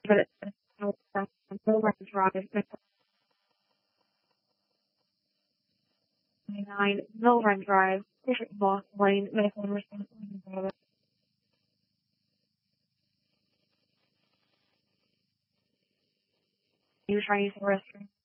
but it's Millrun Drive, 29 Millrun Drive, Bishop Moss Lane, Medical Responsibility. You trying to use the restroom?